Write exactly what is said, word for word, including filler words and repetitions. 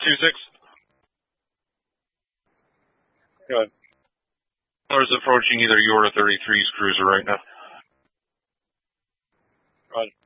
two six. Good. Or is approaching either your or thirty-three's cruiser right now. Good.